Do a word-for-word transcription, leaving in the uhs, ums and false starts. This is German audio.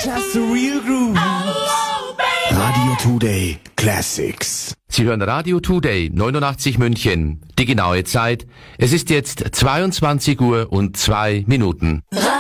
Just the real grooves. Radio Today Classics. Sie hören Radio Today neunundachtzig München. Die genaue Zeit. Es ist jetzt zweiundzwanzig Uhr und zwei Minuten.